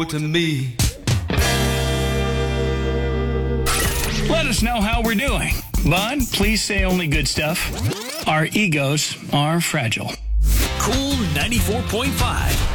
to me. Let us know how we're doing. Bud, please say only good stuff. Our egos are fragile. Cool 94.5.